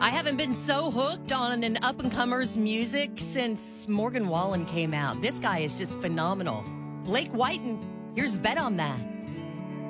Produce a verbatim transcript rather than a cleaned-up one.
I haven't been so hooked on an up-and-comer's music since Morgan Wallen came out. This guy is just phenomenal. Blake Whiten, here's Bet on That.